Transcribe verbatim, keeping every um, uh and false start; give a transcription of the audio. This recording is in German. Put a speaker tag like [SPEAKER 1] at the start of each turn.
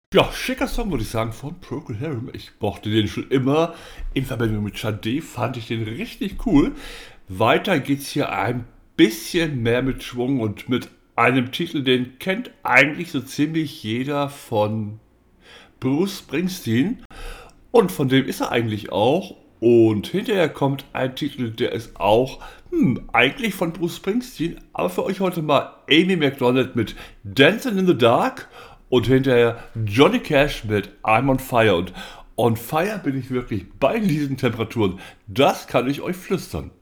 [SPEAKER 1] Ja, schicker Song, würde ich sagen, von Procol Harum. Ich mochte den schon immer. In Verbindung mit Sade fand ich den richtig cool. Weiter geht's hier ein bisschen mehr mit Schwung und mit einem Titel, den kennt eigentlich so ziemlich jeder von Bruce Springsteen. Und von dem ist er eigentlich auch. Und hinterher kommt ein Titel, der ist auch hm, eigentlich von Bruce Springsteen. Aber für euch heute mal Amy Macdonald mit Dancing in the Dark. Und hinterher Johnny Cash mit I'm on Fire. Und on Fire bin ich wirklich bei diesen Temperaturen. Das kann ich euch flüstern.